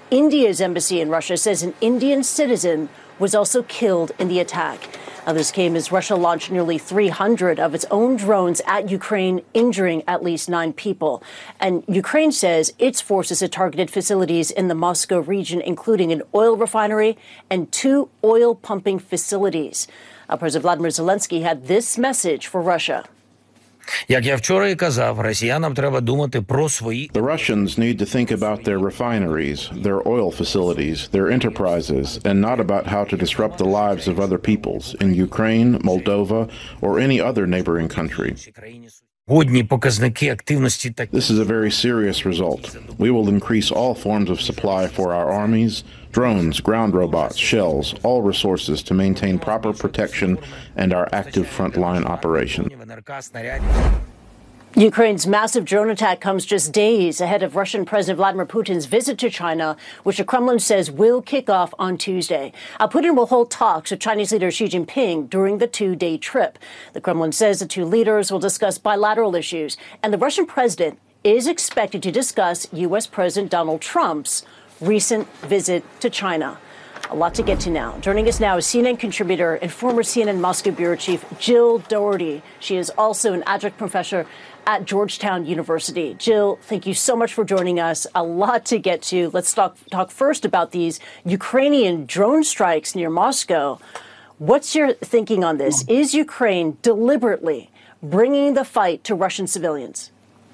India's embassy in Russia says an Indian citizen was also killed in the attack. Now, this came as Russia launched nearly 300 of its own drones at Ukraine, injuring at least 9 people. And Ukraine says its forces had targeted facilities in the Moscow region, including an oil refinery and 2 oil pumping facilities. President Vladimir Zelensky had this message for Russia. The Russians need to think about their refineries, their oil facilities, their enterprises, and not about how to disrupt the lives of other peoples in Ukraine, Moldova, or any other neighboring country. This is a very serious result. We will increase all forms of supply for our armies, drones, ground robots, shells, all resources to maintain proper protection and our active frontline operation. Ukraine's massive drone attack comes just days ahead of Russian President Vladimir Putin's visit to China, which the Kremlin says will kick off on Tuesday. Putin will hold talks with Chinese leader Xi Jinping during the 2-day trip. The Kremlin says the 2 leaders will discuss bilateral issues, and the Russian president is expected to discuss U.S. President Donald Trump's recent visit to China. A lot to get to now. Joining us now is CNN contributor and former CNN Moscow bureau chief Jill Doherty. She is also an adjunct professor at Georgetown University. Jill, thank you so much for joining us. A lot to get to. Let's talk first about these Ukrainian drone strikes near Moscow. What's your thinking on this? Is Ukraine deliberately bringing the fight to Russian civilians?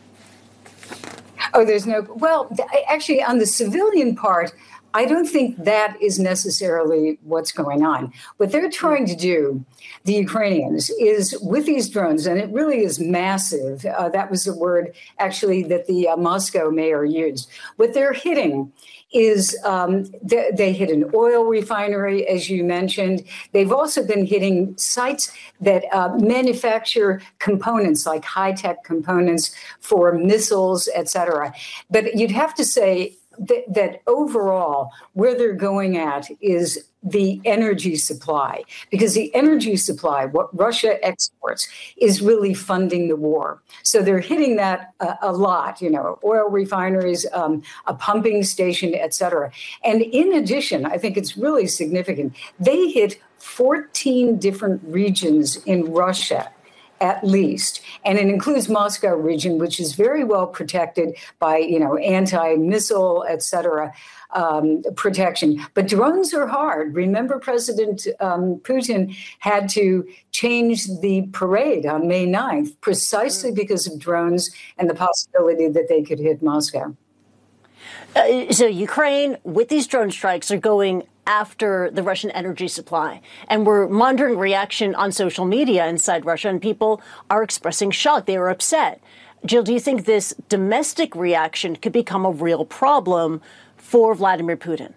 Well, actually, on the civilian part, I don't think that is necessarily what's going on. What they're trying to do, the Ukrainians, is with these drones, and it really is massive. That was the word, actually, that the Moscow mayor used. What they're hitting is they hit an oil refinery, as you mentioned. They've also been hitting sites that manufacture components, like high-tech components for missiles, et cetera. But you'd have to say that overall, where they're going at is the energy supply, because the energy supply, what Russia exports, is really funding the war. So they're hitting that a lot, oil refineries, a pumping station, et cetera. And in addition, I think it's really significant, they hit 14 different regions in Russia, at least. And it includes Moscow region, which is very well protected by, anti-missile, et cetera, protection. But drones are hard. Remember, President Putin had to change the parade on May 9th precisely because of drones and the possibility that they could hit Moscow. So Ukraine, with these drone strikes, are going after the Russian energy supply. And we're monitoring reaction on social media inside Russia, and people are expressing shock. They are upset. Jill, do you think this domestic reaction could become a real problem for Vladimir Putin?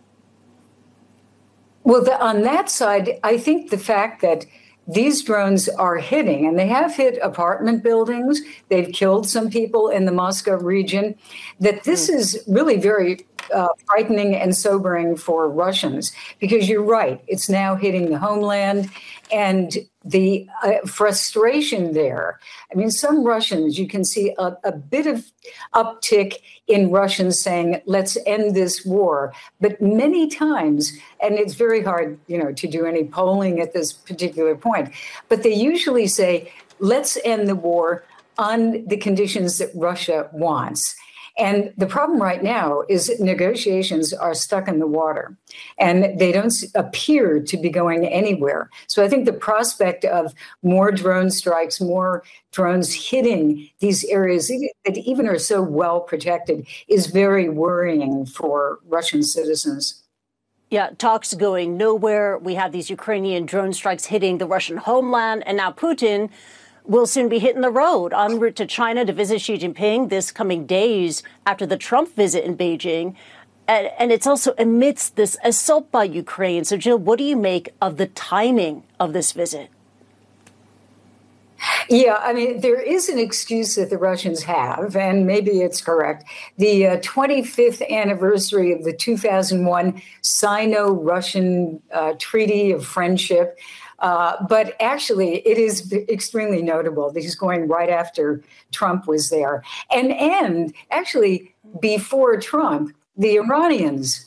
Well, on that side, I think the fact that these drones are hitting, and they have hit apartment buildings, they've killed some people in the Moscow region, that this is really very frightening and sobering for Russians, because you're right, it's now hitting the homeland, and the frustration there. I mean, some Russians, you can see a bit of uptick in Russians saying, let's end this war. But many times, and it's very hard, to do any polling at this particular point, but they usually say, let's end the war on the conditions that Russia wants. And the problem right now is that negotiations are stuck in the water, and they don't appear to be going anywhere. So I think the prospect of more drone strikes, more drones hitting these areas that even are so well protected is very worrying for Russian citizens. Yeah, talks going nowhere. We have these Ukrainian drone strikes hitting the Russian homeland, and now Putin will soon be hitting the road en route to China to visit Xi Jinping this coming days after the Trump visit in Beijing. And it's also amidst this assault by Ukraine. So, Jill, what do you make of the timing of this visit? Yeah, I mean, there is an excuse that the Russians have, and maybe it's correct. The 25th anniversary of the 2001 Sino-Russian Treaty of Friendship. But actually, it is extremely notable that he's going right after Trump was there. And actually, before Trump, the Iranians